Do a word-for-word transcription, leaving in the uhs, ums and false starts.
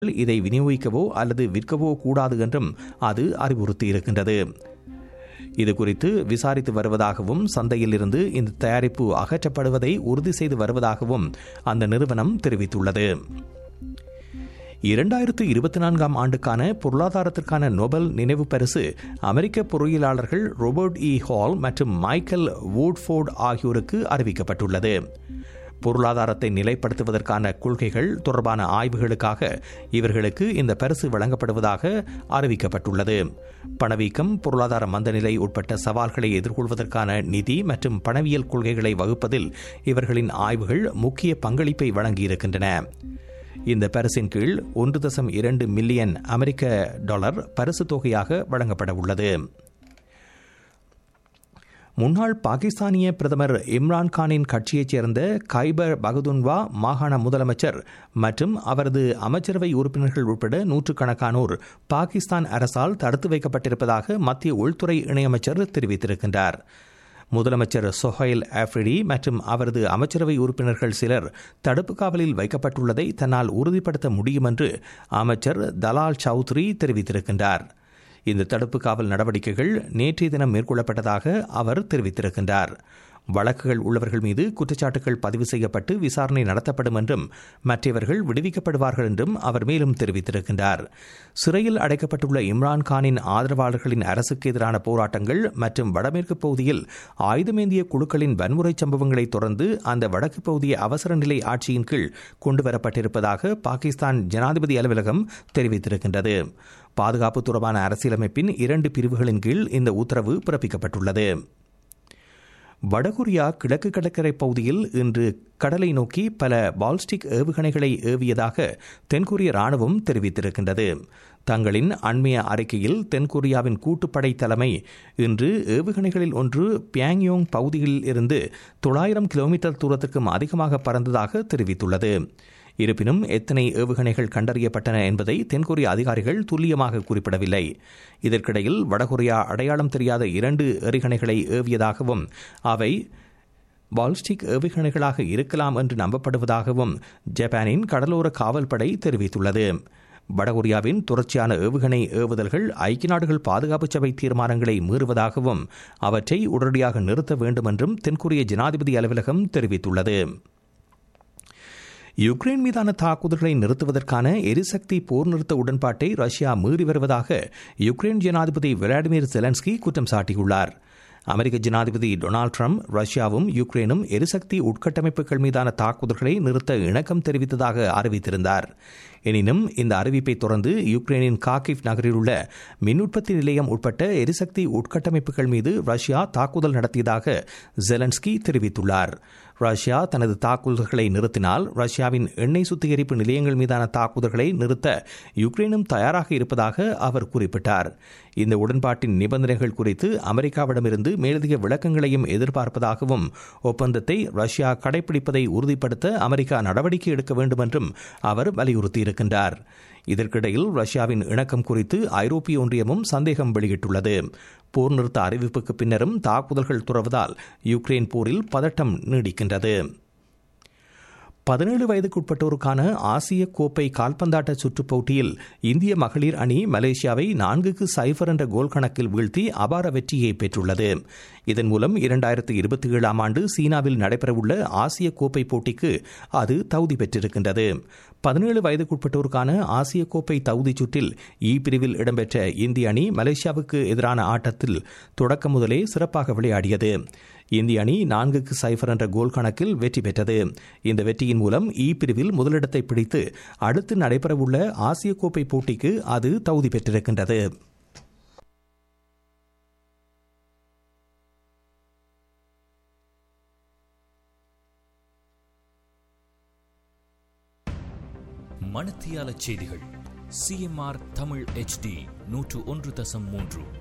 இதை விநியோகிக்கவோ அல்லது விற்கவோ கூடாது என்றும் அது அறிவுறுத்தியிருக்கின்றது. இதுகுறித்து விசாரித்து வருவதாகவும் சந்தையில் இருந்து இந்த தயாரிப்பு அகற்றப்படுவதை உறுதி செய்து வருவதாகவும் அந்த நிறுவனம் தெரிவித்துள்ளது. இரண்டாயிரத்து இருபத்தி நான்காம் ஆண்டுக்கான பொருளாதாரத்திற்கான நோபல் நினைவு பரிசு அமெரிக்க பொறியியலாளர்கள் ரோபர்ட் இ ஹால் மற்றும் மைக்கேல் வூட்ஃபோர்ட் ஆகியோருக்கு அறிவிக்கப்பட்டுள்ளது. பொருளாதாரத்தை நிலைப்படுத்துவதற்கான கொள்கைகள் தொடர்பான ஆய்வுகளுக்காக இவர்களுக்கு இந்த பரிசு வழங்கப்படுவதாக அறிவிக்கப்பட்டுள்ளது. பணவீக்கம், பொருளாதார மந்தநிலை உட்பட்ட சவால்களை எதிர்கொள்வதற்கான நிதி மற்றும் பணவியல் கொள்கைகளை வகுப்பதில் இவர்களின் ஆய்வுகள் முக்கிய பங்களிப்பை வழங்கியிருக்கின்றன. இந்த பரிசின் கீழ் ஒன்று தசம் இரண்டு மில்லியன் அமெரிக்க டாலர் பரிசு தொகையாக வழங்கப்பட உள்ளது. முன்னாள் பாகிஸ்தானிய பிரதமர் இம்ரான்கானின் கட்சியைச் சேர்ந்த கைபர் பகதுன்வா மாகாண முதலமைச்சர் மற்றும் அவரது அமைச்சரவை உறுப்பினர்கள் உட்பட நூற்றுக்கணக்கானோர் பாகிஸ்தான் அரசால் தடுத்து வைக்கப்பட்டிருப்பதாக மத்திய உள்துறை இணையமைச்சர் தெரிவித்திருக்கின்றார். முதலமைச்சர் சொஹைல் ஆஃப்ரிடி மற்றும் அவரது அமைச்சரவை உறுப்பினர்கள் சிலர் தடுப்பு காவலில் வைக்கப்பட்டுள்ளதை தன்னால் உறுதிப்படுத்த முடியும் என்று அமைச்சர் தலால் சௌத்ரி தெரிவித்திருக்கின்றார். இந்த தடுப்பு காவல் நடவடிக்கைகள் நேற்றைய தினம் மேற்கொள்ளப்பட்டதாக அவர் தெரிவித்திருக்கின்றார். வழக்குகள் உள்ளவர்கள் மீது குற்றச்சாட்டுகள் பதிவு செய்யப்பட்டு விசாரணை நடத்தப்படும் என்றும் மற்றவர்கள் விடுவிக்கப்படுவார்கள் என்றும் அவர் மேலும் தெரிவித்திருக்கின்றார். சிறையில் அடைக்கப்பட்டுள்ள இம்ரான்கானின் ஆதரவாளர்களின் அரசுக்கு எதிரான போராட்டங்கள் மற்றும் வடமேற்கு பகுதியில் ஆயுதமேந்திய குழுக்களின் வன்முறை சம்பவங்களை தொடர்ந்து அந்த வடக்கு பகுதியை அவசர நிலை ஆட்சியின் கீழ் கொண்டுவரப்பட்டிருப்பதாக பாகிஸ்தான் ஜனாதிபதி அலுவலகம் தெரிவித்திருக்கின்றது. பாதுகாப்பு தொடர்பான அரசியலமைப்பின் இரண்டு பிரிவுகளின் கீழ் இந்த உத்தரவு பிறப்பிக்கப்பட்டுள்ளது. வடகொரியா கிழக்கு கடற்கரை பகுதியில் இன்று கடலை நோக்கி பல பால்ஸ்டிக் ஏவுகணைகளை ஏவியதாக தென்கொரிய ராணுவம் தெரிவித்திருக்கின்றது. தங்களின் அண்மைய அறிக்கையில் தென்கொரியாவின் கூட்டுப்படை தலைமை இன்று ஏவுகணைகளில் ஒன்று பியாங்யோங் பகுதியில் இருந்து தொள்ளாயிரம் கிலோமீட்டர் தூரத்திற்கும் அதிகமாக பறந்ததாக தெரிவித்துள்ளது. இருப்பினும் எத்தனை ஏவுகணைகள் கண்டறியப்பட்டன என்பதை தென்கொரிய அதிகாரிகள் துல்லியமாக குறிப்பிடவில்லை. இதற்கிடையில் வடகொரியா அடையாளம் தெரியாத இரண்டு எறிகணைகளை ஏவியதாகவும் அவை பால்ஸ்டிக் ஏவுகணைகளாக இருக்கலாம் என்று நம்பப்படுவதாகவும் ஜப்பானின் கடலோர காவல்படை தெரிவித்துள்ளது. வடகொரியாவின் தொடர்ச்சியான ஏவுகணை ஏவுதல்கள் ஐக்கிய நாடுகள் பாதுகாப்பு சபை தீர்மானங்களை மீறுவதாகவும் அவற்றை உடனடியாக நிறுத்த வேண்டும் என்றும் தென்கொரிய ஜனாதிபதி அலுவலகம் தெரிவித்துள்ளது. யுக்ரைன் மீதான தாக்குதல்களை நிறுத்துவதற்கான எரிசக்தி போர் நிறுத்த உடன்பாட்டை ரஷ்யா மீறி வருவதாக யுக்ரைன் ஜனாதிபதி விளாடிமிர் ஜெலன்ஸ்கி குற்றம் சாட்டியுள்ளார். அமெரிக்க ஜனாதிபதி டொனால்டு ட்ரம்ப் ரஷ்யாவும் யுக்ரைனும் எரிசக்தி உட்கட்டமைப்புகள் மீதான தாக்குதல்களை நிறுத்த இணக்கம் தெரிவித்ததாக அறிவித்திருந்தார். எனினும் இந்த அறிவிப்பை தொடர்ந்து யுக்ரைனின் காக்கிவ் நகரில் உள்ள மின் உற்பத்தி நிலையம் உட்பட்ட எரிசக்தி உட்கட்டமைப்புகள் மீது ரஷ்யா தாக்குதல் நடத்தியதாக ஜெலன்ஸ்கி தெரிவித்துள்ளார். ரஷ்யா தனது தாக்குதல்களை நிறுத்தினால் ரஷ்யாவின் எண்ணெய் சுத்திகரிப்பு நிலையங்கள் மீதான தாக்குதல்களை நிறுத்த யுக்ரைனும் தயாராக இருப்பதாக அவர் குறிப்பிட்டார். இந்த உடன்பாட்டின் நிபந்தனைகள் குறித்து அமெரிக்காவிடமிருந்து மேலதிக விளக்கங்களையும் எதிர்பார்ப்பதாகவும் ஒப்பந்தத்தை ரஷ்யா கடைபிடிப்பதை உறுதிப்படுத்த அமெரிக்கா நடவடிக்கை எடுக்க வேண்டும் என்றும் அவர் வலியுறுத்தியிருக்கின்றார். இதற்கிடையில் ரஷ்யாவின் இணக்கம் குறித்து ஐரோப்பிய ஒன்றியமும் சந்தேகம் வெளியிட்டுள்ளது. போர் நிறுத்த அறிவிப்புக்கு பின்னரும் தாக்குதல்கள் தொடர்வதால் யுக்ரைன் போரில் பதட்டம் நீடிக்கின்றது. பதினேழு வயதுக்குட்பட்டோருக்கான ஆசிய கோப்பை கால்பந்தாட்ட சுற்றுப் போட்டியில் இந்திய மகளிர் அணி மலேசியாவை நான்குக்கு சைபர் என்ற கோல் கணக்கில் வீழ்த்தி அபார வெற்றியை பெற்றுள்ளது. இதன் மூலம் இரண்டாயிரத்து இருபத்தி ஏழாம் ஆண்டு சீனாவில் நடைபெறவுள்ள ஆசிய கோப்பை போட்டிக்கு அது தகுதி பெற்றிருக்கின்றது. பதினேழு வயதுக்குட்பட்டோருக்கான ஆசிய கோப்பை தகுதி சுற்றில் இ பிரிவில் இடம்பெற்ற இந்திய அணி மலேசியாவுக்கு எதிரான ஆட்டத்தில் தொடக்க முதலே சிறப்பாக விளையாடியது. இந்திய அணி நான்குக்கு சைபர் என்ற கோல் கணக்கில் வெற்றி பெற்றது. இந்த வெற்றியின் மூலம் இ பிரிவில் முதலிடத்தை பிடித்து அடுத்து நடைபெறவுள்ள ஆசிய கோப்பை போட்டிக்கு அது தகுதி பெற்றிருக்கின்றது. மணத்தியால செய்திகள் C M R Tamil H D நூற்று ஒன்று தசம் மூன்று.